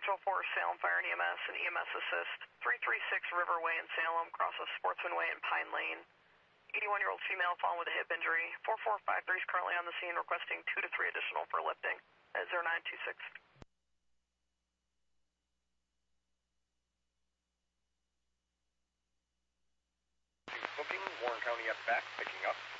4 Salem Fire and EMS and EMS Assist. 336 Riverway in Salem, crosses Sportsman Way and Pine Lane. 81-year-old female fallen with a hip injury. 4453 is currently on the scene requesting 2 to 3 additional for lifting. 0926. Booking, Warren County at back, picking up